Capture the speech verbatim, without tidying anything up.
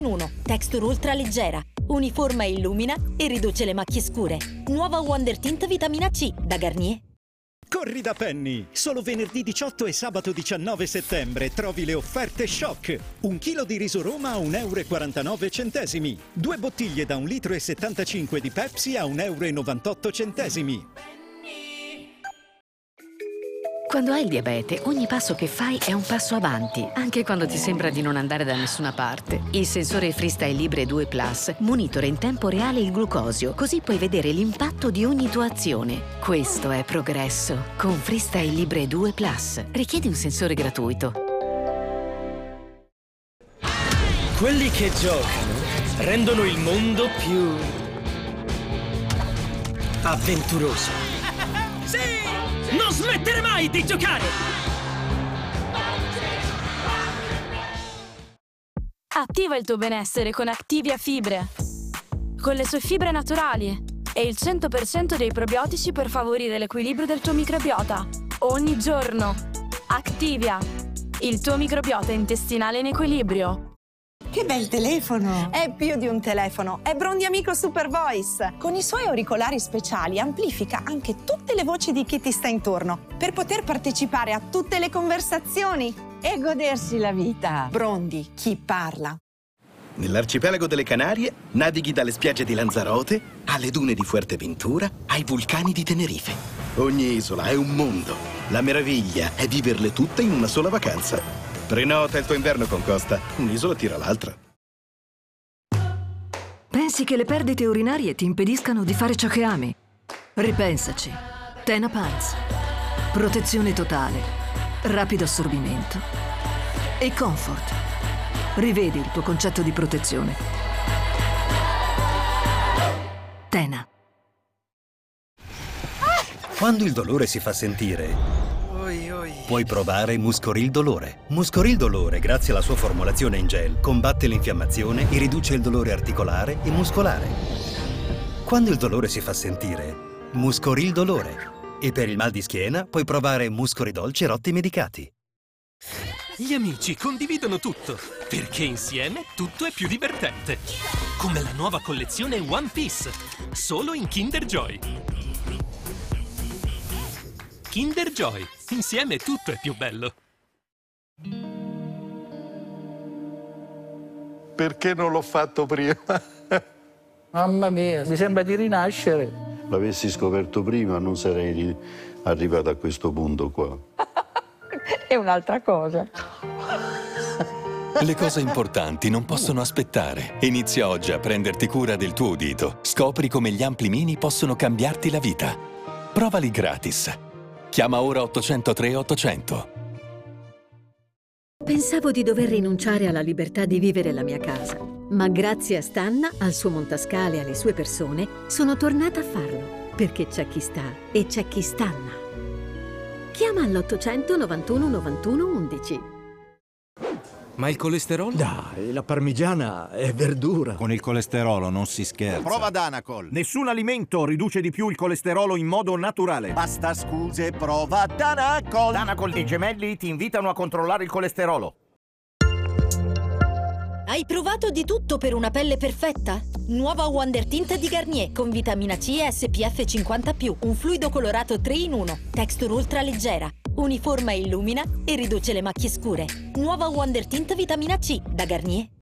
uno. Texture ultra leggera. Uniforma e illumina e riduce le macchie scure. Nuova Wonder Tint Vitamina C da Garnier. Corri da Penny! Solo venerdì diciotto e sabato diciannove settembre trovi le offerte shock. Un chilo di riso Roma a un euro e quarantanove centesimi. Due bottiglie da un litro e settantacinque di Pepsi a un euro e novantotto centesimi. Quando hai il diabete, ogni passo che fai è un passo avanti, anche quando ti sembra di non andare da nessuna parte. Il sensore Freestyle Libre due Plus monitora in tempo reale il glucosio, così puoi vedere l'impatto di ogni tua azione. Questo è progresso. Con Freestyle Libre due Plus. Richiedi un sensore gratuito. Quelli che giocano rendono il mondo più avventuroso. Sì! Non smettere mai di giocare! Attiva il tuo benessere con Activia Fibre. Con le sue fibre naturali e il cento per cento dei probiotici per favorire l'equilibrio del tuo microbiota. Ogni giorno. Activia. Il tuo microbiota intestinale in equilibrio. Che bel telefono! È più di un telefono, è Brondi Amico Super Voice. Con i suoi auricolari speciali amplifica anche tutte le voci di chi ti sta intorno per poter partecipare a tutte le conversazioni E godersi la vita. Brondi, chi parla. Nell'arcipelago delle Canarie navighi dalle spiagge di Lanzarote alle dune di Fuerteventura ai vulcani di Tenerife. Ogni isola è un mondo. La meraviglia è viverle tutte in una sola vacanza. Prenota il tuo inverno con Costa. Un'isola tira l'altra. Pensi che le perdite urinarie ti impediscano di fare ciò che ami? Ripensaci. Tena Pants. Protezione totale, rapido assorbimento e comfort. Rivedi il tuo concetto di protezione. Tena. Quando il dolore si fa sentire, puoi provare Muscoril Dolore. Muscoril Dolore, grazie alla sua formulazione in gel, combatte l'infiammazione e riduce il dolore articolare e muscolare. Quando il dolore si fa sentire, Muscoril Dolore. E per il mal di schiena puoi provare Muscoridol Cerotti Medicati. Gli amici condividono tutto, perché insieme tutto è più divertente. Come la nuova collezione One Piece, solo in Kinder Joy. Kinder Joy, insieme tutto è più bello. Perché non l'ho fatto prima? Mamma mia, mi sembra di rinascere. L'avessi scoperto prima non sarei arrivato a questo punto qua. È un'altra cosa. Le cose importanti non possono aspettare. Inizia oggi a prenderti cura del tuo udito. Scopri come gli ampli mini possono cambiarti la vita. Provali gratis. Chiama ora ottocentotre ottocento. Pensavo di dover rinunciare alla libertà di vivere la mia casa, ma grazie a Stanna, al suo montascale e alle sue persone, sono tornata a farlo, perché c'è chi sta e c'è chi stanna. Chiama all'ottocento novantuno novantuno undici. Ma il colesterolo? Dai, la parmigiana è verdura. Con il colesterolo non si scherza. Prova Danacol. Nessun alimento riduce di più il colesterolo in modo naturale. Basta scuse, prova Danacol. Danacol e i gemelli ti invitano a controllare il colesterolo. Hai provato di tutto per una pelle perfetta? Nuova Wonder Tint di Garnier con vitamina C e S P F cinquanta più, un fluido colorato tre in uno, texture ultra leggera, uniforma e illumina e riduce le macchie scure. Nuova Wonder Tint Vitamina C da Garnier.